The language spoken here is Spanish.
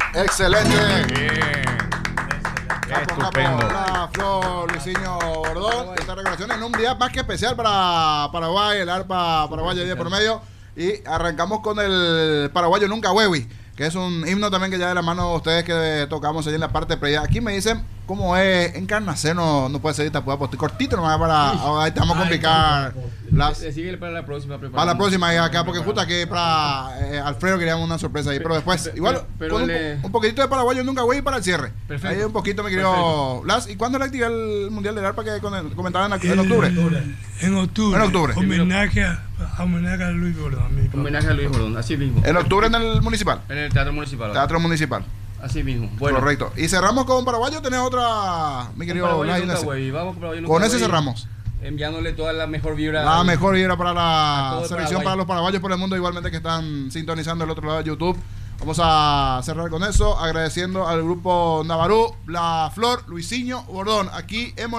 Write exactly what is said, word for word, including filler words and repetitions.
Excelente. Bien. Capo, Estupendo. capo, la Flor, Luisinho Bordón. Esta recolección en un día más que especial para Paraguay, el arpa paraguaya día por medio. Y arrancamos con el paraguayo Nunca Huevi, que es un himno también que ya de la mano de ustedes que tocamos allí en la parte previa. Aquí me dicen cómo es Encarnación, no, no puede ser esta pueda postar cortito nomás para ahí estamos a complicar las, Sigue para la próxima. para la próxima y acá, porque justo aquí para eh, Alfredo queríamos una sorpresa ahí, pero después igual pero con un, le- un poquitito de paraguayo Nunca Huevi para el cierre. Perfecto. Ahí un poquito me querido Blas. ¿Y cuándo es la actividad del Mundial del Arpa que con- comentaban aquí, en Eh, octubre? En octubre. En octubre. Homenaje a, homenaje a Luis Bordón. mi papá. Homenaje a Luis Bordón, así mismo. En octubre en el municipal, En el Teatro Municipal. Teatro Municipal. Así mismo. Bueno. Correcto. Y cerramos con paraguayo, tenés otra, mi querido Paraguayo Blas Nunca Ignacio. Huevi. Vamos con Paraguayo Nunca Con ese Huevi, cerramos. Enviándole toda la mejor vibra. La al- mejor vibra para a la todo el selección, Paraguay. para los paraguayos por el mundo, igualmente que están sintonizando el otro lado de YouTube. Vamos a cerrar con eso, agradeciendo al grupo Navarú, La Flor, Luisinho Bordón. Aquí hemos